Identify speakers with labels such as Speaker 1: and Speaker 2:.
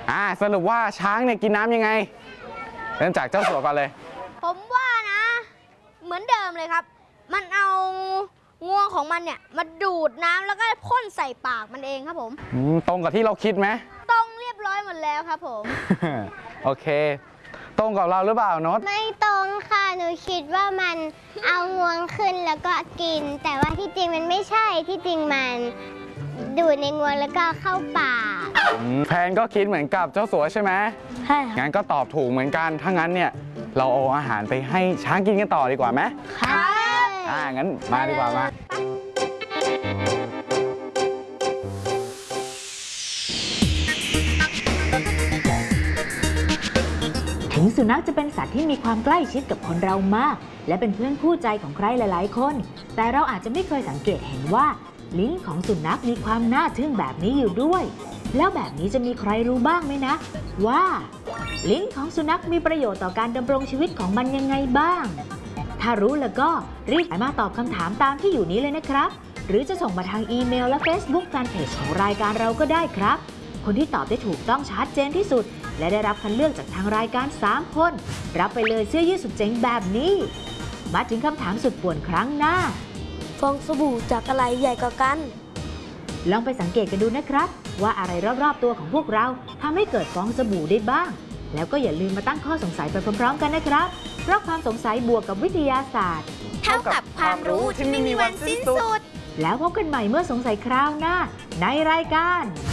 Speaker 1: สรุปว่าช้างเนี่ยกินน้ำยังไงเริ่มจากเจ้าสัวก่อนเลย
Speaker 2: ผมว่านะเหมือนเดิมเลยครับมันเอางวงของมันเนี่ยมาดูดน้ำแล้วก็พ่นใส่ปากมันเองครับผม
Speaker 1: ตรงกับที่เราคิดไหม
Speaker 2: ตรงเรียบร้อยหมดแล้วครับผม
Speaker 1: โอเคตรงกับเราหรือเปล่าโน้ต
Speaker 3: ไม่ตรงค่ะหนูคิดว่ามันเอางวงขึ้นแล้วก็กินแต่ว่าที่จริงมันไม่ใช่ที่จริงมันดูดในงวงแล้วก็เข้าปาก
Speaker 1: แพนก็คิดเหมือนกับเจ้าสัวใช่ไหม
Speaker 3: ใช่
Speaker 1: งั้นก็ตอบถูกเหมือนกันถ้างั้นเนี่ยเราเอาอาหารไปให้ช้างกินกันต่อดีกว่าไหม
Speaker 2: ค่ะ
Speaker 1: งั้นมาดีกว่ามา
Speaker 4: ถึงสุนัขจะเป็นสัตว์ที่มีความใกล้ชิดกับคนเรามากและเป็นเพื่อนคู่ใจของใครหลายๆคนแต่เราอาจจะไม่เคยสังเกตเห็นว่าลิ้นของสุนัขมีความน่าทึ่งแบบนี้อยู่ด้วยแล้วแบบนี้จะมีใครรู้บ้างไหมนะว่าลิ้นของสุนัขมีประโยชน์ต่อการดำรงชีวิตของมันยังไงบ้างถ้ารู้แล้วก็รีบมาตอบคำถามตามที่อยู่นี้เลยนะครับหรือจะส่งมาทางอีเมลและ Facebook Fanpage ของรายการเราก็ได้ครับคนที่ตอบได้ถูกต้องชัดเจนที่สุดและได้รับคัดเลือกจากทางรายการ3คนรับไปเลยเสื้อยืดสุดเจ๋งแบบนี้มาถึงคำถามสุดป่วนครั้งหน้า
Speaker 2: ฟองสบู่จากอะไรใหญ่กว่ากัน
Speaker 4: ลองไปสังเกตกันดูนะครับว่าอะไรรอบๆตัวของพวกเราทำให้เกิดฟองสบู่ได้บ้างแล้วก็อย่าลืมมาตั้งข้อสงสัยไปพร้อมๆกันนะครับเพราะความสงสัยบวกกับวิทยาศาสตร์
Speaker 2: เท่ากับความรู้ที่ไม่มีวันสิ้นสุด
Speaker 4: แล้วพบกันใหม่เมื่อสงสัยคราวหน้าในรายการ